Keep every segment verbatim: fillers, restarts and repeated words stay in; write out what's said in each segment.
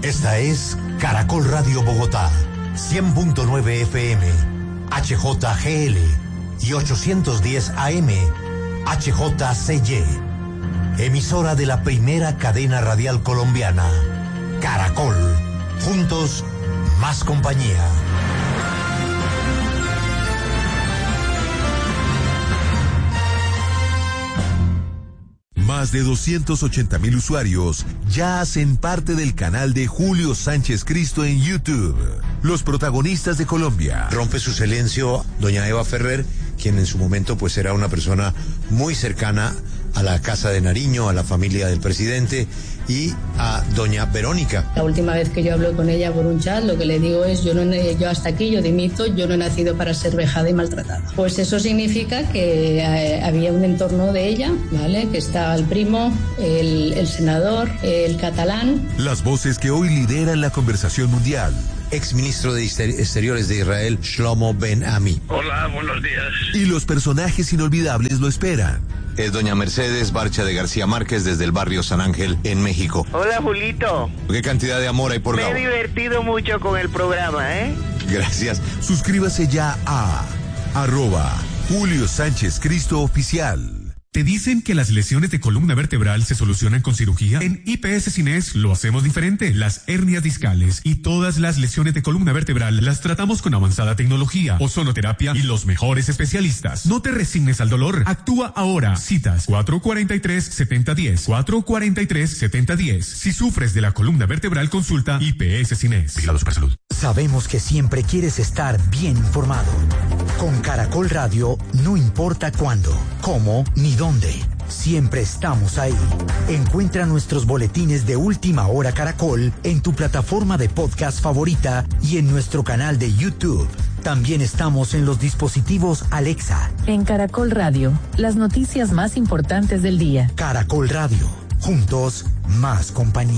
Esta es Caracol Radio Bogotá, cien punto nueve F M, H J G L y ochocientos diez A M, H J C Y. Emisora de la primera cadena radial colombiana, Caracol. Juntos, más compañía. Más de doscientos ochenta mil usuarios ya hacen parte del canal de Julio Sánchez Cristo en YouTube. Los protagonistas de Colombia. Rompe su silencio doña Eva Ferrer, quien en su momento pues era una persona muy cercana a la Casa de Nariño, a la familia del presidente, y a doña Verónica. La última vez que yo hablo con ella por un chat, lo que le digo es, yo, no, yo hasta aquí, yo dimito, yo no he nacido para ser vejada y maltratada. Pues eso significa que eh, había un entorno de ella, ¿vale? Que estaba el primo, el, el senador, el catalán. Las voces que hoy lideran la conversación mundial. Exministro de Exteriores de Israel, Shlomo Ben-Ami. Hola, buenos días. Y los personajes inolvidables lo esperan. Es doña Mercedes Barcha de García Márquez desde el barrio San Ángel en México. Hola, Julito. ¿Qué cantidad de amor hay por Gabo? Me he divertido mucho con el programa, ¿eh? Gracias. Suscríbase ya a arroba Julio Sánchez Cristo Oficial. ¿Te dicen que las lesiones de columna vertebral se solucionan con cirugía? En I P S Cines lo hacemos diferente. Las hernias discales y todas las lesiones de columna vertebral las tratamos con avanzada tecnología, ozonoterapia y los mejores especialistas. No te resignes al dolor. Actúa ahora. Citas cuatro cuatro tres, siete cero uno cero. cuatro cuatro tres, siete cero uno cero. Si sufres de la columna vertebral, consulta I P S Cines. Vigilado Supersalud. Sabemos que siempre quieres estar bien informado. Con Caracol Radio, no importa cuándo, cómo ni dónde. ¿Dónde? Siempre estamos ahí. Encuentra nuestros boletines de Última Hora Caracol en tu plataforma de podcast favorita y en nuestro canal de YouTube. También estamos en los dispositivos Alexa. En Caracol Radio, las noticias más importantes del día. Caracol Radio. Juntos, más compañía.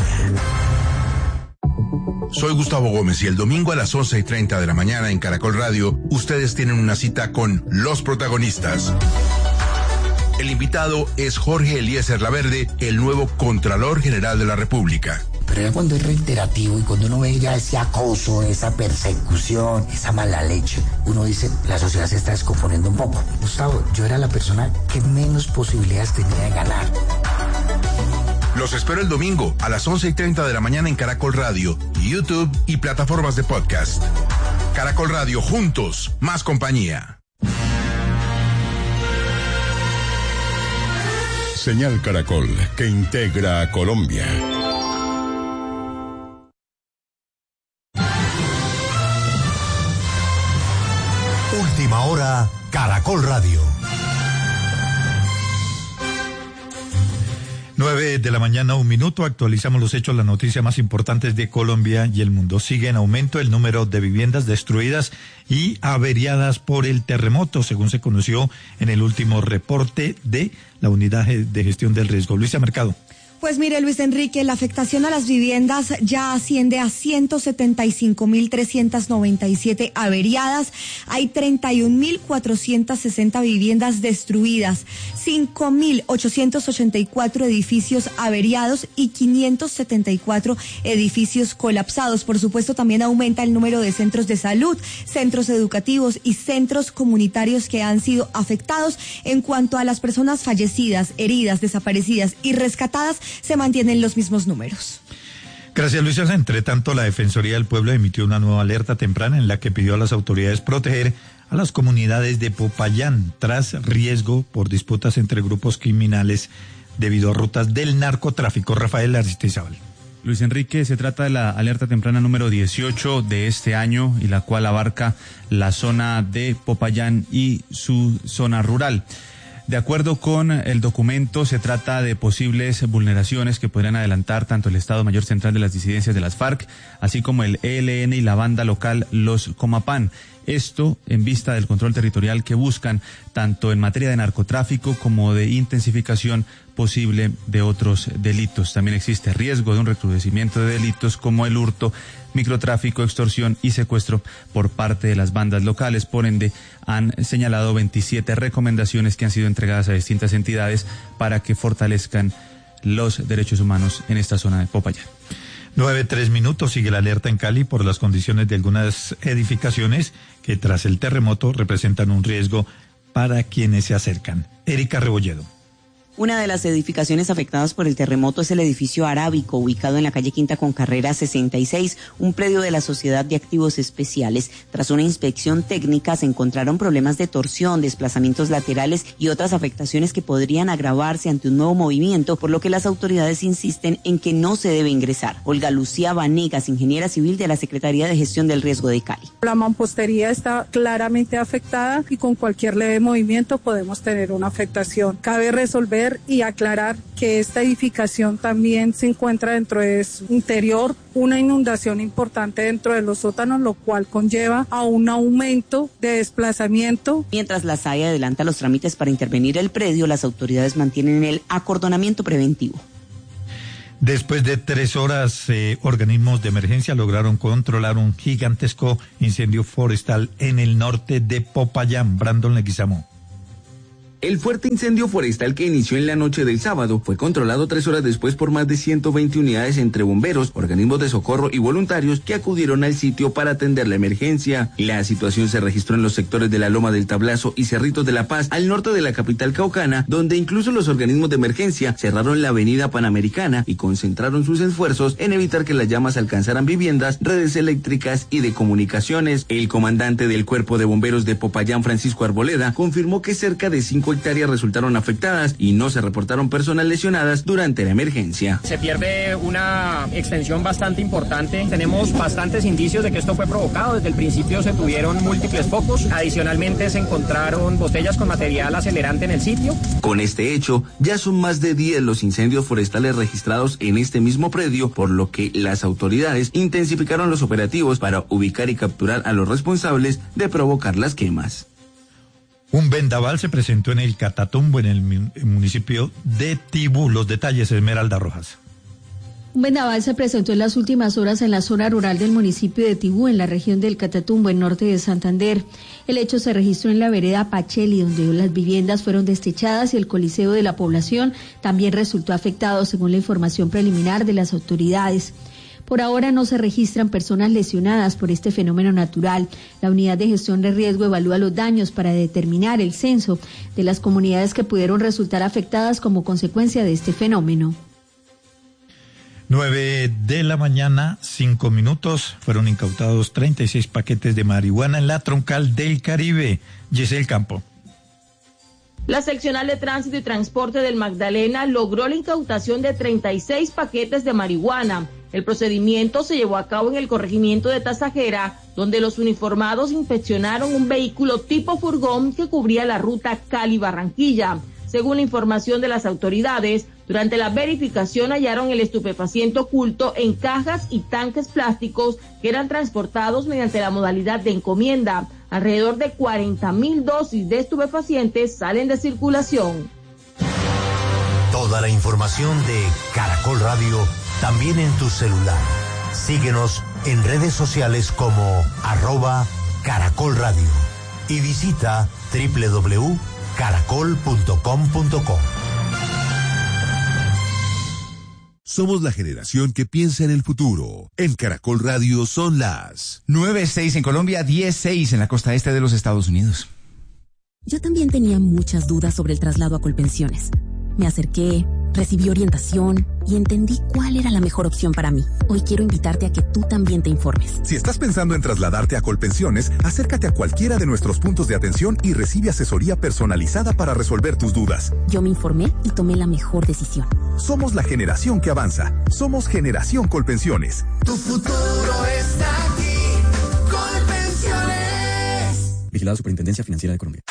Soy Gustavo Gómez y el domingo a las once y treinta de la mañana en Caracol Radio, ustedes tienen una cita con los protagonistas. El invitado es Jorge Eliezer Laverde, el nuevo Contralor General de la República. Pero ya cuando es reiterativo y cuando uno ve ya ese acoso, esa persecución, esa mala leche, uno dice, la sociedad se está descomponiendo un poco. Gustavo, yo era la persona que menos posibilidades tenía de ganar. Los espero el domingo a las once y treinta de la mañana en Caracol Radio, YouTube y plataformas de podcast. Caracol Radio, juntos, más compañía. Señal Caracol, que integra a Colombia. Última hora, Caracol Radio. Nueve de la mañana, un minuto, actualizamos los hechos, las noticias más importantes de Colombia y el mundo. Sigue en aumento el número de viviendas destruidas y averiadas por el terremoto, según se conoció en el último reporte de la Unidad de Gestión del Riesgo. Luisa Mercado. Pues mire, Luis Enrique, la afectación a las viviendas ya asciende a ciento setenta y cinco mil trescientas noventa y siete averiadas. Hay treinta y un mil cuatrocientas sesenta viviendas destruidas, cinco mil ochocientos ochenta y cuatro edificios averiados y quinientos setenta y cuatro edificios colapsados. Por supuesto, también aumenta el número de centros de salud, centros educativos y centros comunitarios que han sido afectados. En cuanto a las personas fallecidas, heridas, desaparecidas y rescatadas, se mantienen los mismos números. Gracias, Luisa. Entre tanto, la Defensoría del Pueblo emitió una nueva alerta temprana en la que pidió a las autoridades proteger a las comunidades de Popayán tras riesgo por disputas entre grupos criminales debido a rutas del narcotráfico. Rafael Aristizábal. Luis Enrique, se trata de la alerta temprana número dieciocho de este año y la cual abarca la zona de Popayán y su zona rural. De acuerdo con el documento, se trata de posibles vulneraciones que podrían adelantar tanto el Estado Mayor Central de las Disidencias de las FARC, así como el E L N y la banda local Los Comapán. Esto en vista del control territorial que buscan, tanto en materia de narcotráfico como de intensificación posible de otros delitos. También existe riesgo de un recrudecimiento de delitos como el hurto, microtráfico, extorsión y secuestro por parte de las bandas locales. Por ende, han señalado veintisiete recomendaciones que han sido entregadas a distintas entidades para que fortalezcan los derechos humanos en esta zona de Popayán. Nueve, tres minutos, sigue la alerta en Cali por las condiciones de algunas edificaciones que tras el terremoto representan un riesgo para quienes se acercan. Erika Rebolledo. Una de las edificaciones afectadas por el terremoto es el edificio Arábico, ubicado en la calle Quinta con Carrera sesenta y seis, un predio de la Sociedad de Activos Especiales. Tras una inspección técnica se encontraron problemas de torsión, desplazamientos laterales y otras afectaciones que podrían agravarse ante un nuevo movimiento, por lo que las autoridades insisten en que no se debe ingresar. Olga Lucía Vanegas, ingeniera civil de la Secretaría de Gestión del Riesgo de Cali. La mampostería está claramente afectada y con cualquier leve movimiento podemos tener una afectación. Cabe resolver y aclarar que esta edificación también se encuentra dentro de su interior una inundación importante dentro de los sótanos, lo cual conlleva a un aumento de desplazamiento. Mientras la S A E adelanta los trámites para intervenir el predio, las autoridades mantienen el acordonamiento preventivo. Después de tres horas, eh, organismos de emergencia lograron controlar un gigantesco incendio forestal en el norte de Popayán. Brandon Leguizamo. El fuerte incendio forestal que inició en la noche del sábado fue controlado tres horas después por más de ciento veinte unidades entre bomberos, organismos de socorro y voluntarios que acudieron al sitio para atender la emergencia. La situación se registró en los sectores de la Loma del Tablazo y Cerritos de la Paz, al norte de la capital caucana, donde incluso los organismos de emergencia cerraron la avenida Panamericana y concentraron sus esfuerzos en evitar que las llamas alcanzaran viviendas, redes eléctricas y de comunicaciones. El comandante del Cuerpo de Bomberos de Popayán, Francisco Arboleda, confirmó que cerca de cinco hectáreas resultaron afectadas y no se reportaron personas lesionadas durante la emergencia. Se pierde una extensión bastante importante. Tenemos bastantes indicios de que esto fue provocado. Desde el principio se tuvieron múltiples focos. Adicionalmente se encontraron botellas con material acelerante en el sitio. Con este hecho, ya son más de diez los incendios forestales registrados en este mismo predio, por lo que las autoridades intensificaron los operativos para ubicar y capturar a los responsables de provocar las quemas. Un vendaval se presentó en el Catatumbo, en el municipio de Tibú. Los detalles, Esmeralda Rojas. Un vendaval se presentó en las últimas horas en la zona rural del municipio de Tibú, en la región del Catatumbo, en norte de Santander. El hecho se registró en la vereda Pacheli, donde las viviendas fueron destechadas y el coliseo de la población también resultó afectado, según la información preliminar de las autoridades. Por ahora no se registran personas lesionadas por este fenómeno natural. La unidad de gestión de riesgo evalúa los daños para determinar el censo de las comunidades que pudieron resultar afectadas como consecuencia de este fenómeno. Nueve de la mañana, cinco minutos. Fueron incautados treinta y seis paquetes de marihuana en la troncal del Caribe. Giselle Campo. La seccional de tránsito y transporte del Magdalena logró la incautación de treinta y seis paquetes de marihuana. El procedimiento se llevó a cabo en el corregimiento de Tasajera, donde los uniformados inspeccionaron un vehículo tipo furgón que cubría la ruta Cali-Barranquilla. Según la información de las autoridades, durante la verificación hallaron el estupefaciente oculto en cajas y tanques plásticos que eran transportados mediante la modalidad de encomienda. Alrededor de cuarenta mil dosis de estupefacientes salen de circulación. Toda la información de Caracol Radio también en tu celular. Síguenos en redes sociales como arroba Caracol Radio y visita doble u doble u doble u punto caracol punto com punto co. Somos la generación que piensa en el futuro. En Caracol Radio son las nueve seis en Colombia, diez seis en la costa este de los Estados Unidos. Yo también tenía muchas dudas sobre el traslado a Colpensiones. Me acerqué, recibí orientación y entendí cuál era la mejor opción para mí. Hoy quiero invitarte a que tú también te informes. Si estás pensando en trasladarte a Colpensiones, acércate a cualquiera de nuestros puntos de atención y recibe asesoría personalizada para resolver tus dudas. Yo me informé y tomé la mejor decisión. Somos la generación que avanza. Somos Generación Colpensiones. Tu futuro está aquí. Colpensiones. Vigilada Superintendencia Financiera de Colombia.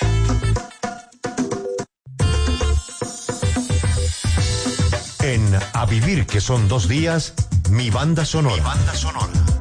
En A Vivir, que son dos días, mi banda sonora. Mi banda sonora.